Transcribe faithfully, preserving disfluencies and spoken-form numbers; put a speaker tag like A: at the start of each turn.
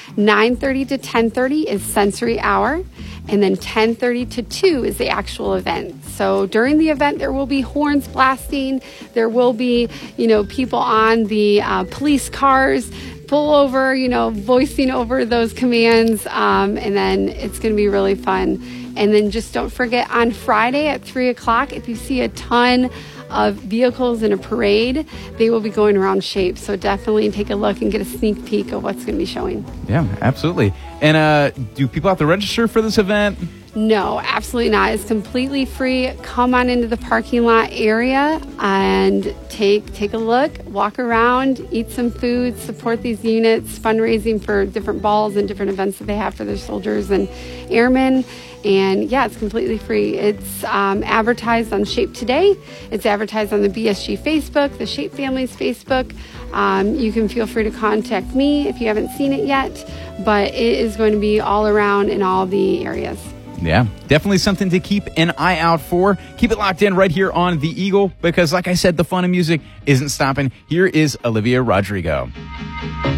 A: nine thirty to ten thirty is sensory hour. And then ten thirty to two is the actual event. So during the event, there will be horns blasting. There will be, you know, people on the uh, police cars, pull over, you know, voicing over those commands. Um, and then it's going to be really fun. And then just don't forget on Friday at three o'clock, if you see a ton of vehicles in a parade, they will be going around Shape. So definitely take a look and get a sneak peek of what's going to be showing.
B: Yeah, absolutely. And uh, do people have to register for this event?
A: No, absolutely not. It's completely free. Come on into the parking lot area and take take a look, walk around, eat some food, support these units, fundraising for different balls and different events that they have for their soldiers and airmen. And yeah, it's completely free. It's um, advertised on Shape Today. It's advertised on the B S G Facebook, the Shape Families Facebook. Um, you can feel free to contact me if you haven't seen it yet, but it is going to be all around in all the areas.
B: Yeah, definitely something to keep an eye out for. Keep it locked in right here on The Eagle because, like I said, the fun and music isn't stopping. Here is Olivia Rodrigo.